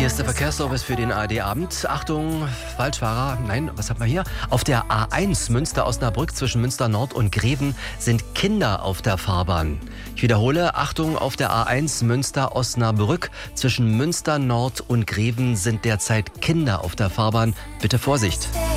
ist der Verkehrsservice für den ARD-Abend. Achtung, Falschfahrer. Nein, was haben wir hier? Auf der A1 Münster-Osnabrück zwischen Münster Nord und Greven sind Kinder auf der Fahrbahn. Ich wiederhole, Achtung, auf der A1 Münster-Osnabrück zwischen Münster Nord und Greven sind derzeit Kinder auf der Fahrbahn. Bitte Vorsicht.